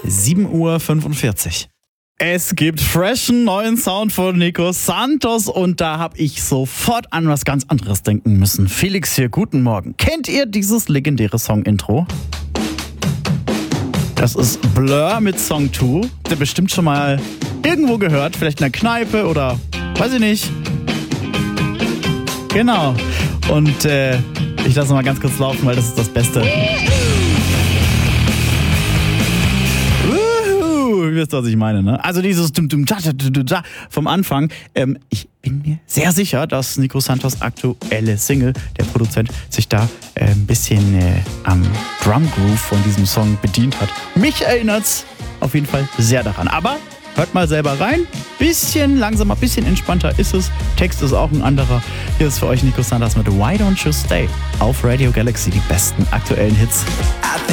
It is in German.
7:45 Uhr. Es gibt freshen neuen Sound von Nico Santos und da habe ich sofort an was ganz anderes denken müssen. Felix hier, guten Morgen. Kennt ihr dieses legendäre Song-Intro? Das ist Blur mit Song 2. Habt ihr bestimmt schon mal irgendwo gehört, vielleicht in der Kneipe oder weiß ich nicht. Genau. Und ich lasse mal ganz kurz laufen, weil das ist das Beste. Ihr wisst, was ich meine, ne? Also dieses vom Anfang. Ich bin mir sehr sicher, dass Nico Santos' aktuelle Single, der Produzent, sich da ein bisschen am Drum Groove von diesem Song bedient hat. Mich erinnert's auf jeden Fall sehr daran. Aber hört mal selber rein. Bisschen langsamer, bisschen entspannter ist es. Text ist auch ein anderer. Hier ist für euch Nico Santos mit Why Don't You Stay auf Radio Galaxy. Die besten aktuellen Hits.